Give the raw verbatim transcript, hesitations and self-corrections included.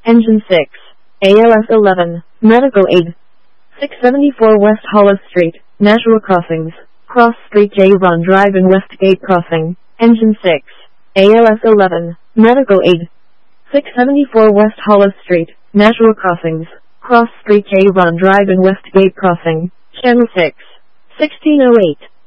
Engine six. A L S eleven. Medical aid. six seventy-four West Hollis Street, Nashua Crossings. Cross Street J. Run Drive and Westgate Crossing. Engine six. A L S eleven. Medical aid. six seventy-four West Hollis Street, Nashua Crossings. Cross Street J. Run Drive and Westgate Crossing. Channel six. sixteen oh eight.